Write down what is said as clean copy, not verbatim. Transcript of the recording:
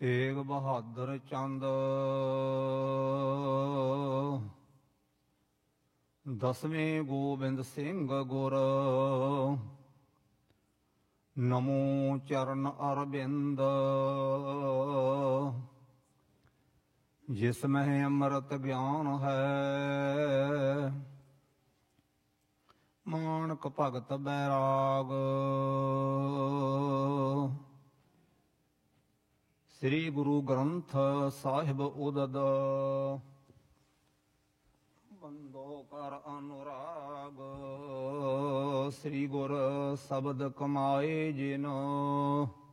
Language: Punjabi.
ਤੇਗ ਬਹਾਦਰ ਚੰਦ ਦਸਵੇਂ ਗੋਬਿੰਦ ਸਿੰਘ ਗੁਰ ਨਮੋ ਚਰਨ ਅਰਬਿੰਦ ਜਿਸ ਮਹਿ ਅੰਮ੍ਰਿਤ ਗਿਆਨ ਹੈ ਮਾਨਕ ਭਗਤ ਬੈਰਾਗ ਸ੍ਰੀ ਗੁਰੂ ਗ੍ਰੰਥ ਸਾਹਿਬ ਉਦਦ ਬੰਦੋ ਕਰ ਅਨੁਰਾਗ ਸ੍ਰੀ ਗੁਰ ਸ਼ਬਦ ਕਮਾਏ ਜਿਨ